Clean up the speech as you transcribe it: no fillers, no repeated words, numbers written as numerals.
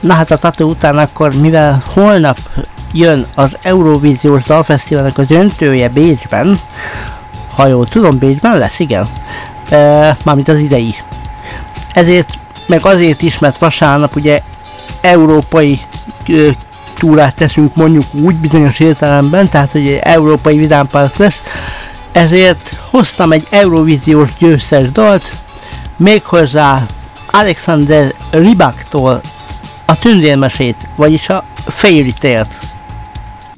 Na hát a Tatu után akkor, mivel holnap jön az Eurovíziós Dalfesztiválnak a döntője Bécsben, ha jól tudom, Bécsben lesz, igen, mármint az idei. Ezért, meg azért is, mert vasárnap ugye európai túrát teszünk, mondjuk úgy bizonyos értelemben, tehát hogy európai vidámpark lesz, ezért hoztam egy Eurovíziós győztes dalt, méghozzá Alexander Rybaktól a tündérmesét, vagyis a Fairy Tale-t.